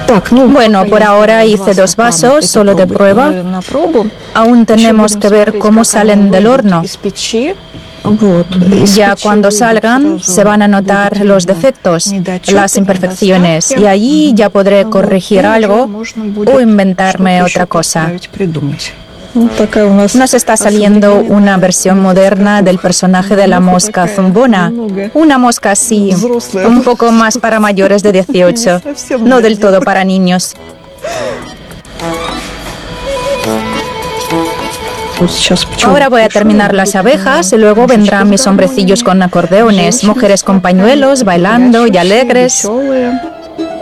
Bueno, por ahora hice 2 vasos, solo de prueba. Aún tenemos que ver cómo salen del horno. Ya cuando salgan, se van a notar los defectos, las imperfecciones, y allí ya podré corregir algo o inventarme otra cosa. Nos está saliendo una versión moderna del personaje de la mosca zumbona. Una mosca así, un poco más para mayores de 18, no del todo para niños. Ahora voy a terminar las abejas y luego vendrán mis hombrecillos con acordeones, mujeres con pañuelos, bailando y alegres.